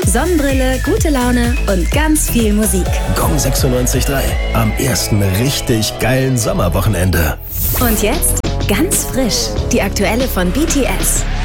Sonnenbrille, gute Laune und ganz viel Musik. Gong 96.3. Am ersten richtig geilen Sommerwochenende. Und jetzt ganz frisch, die aktuelle von BTS.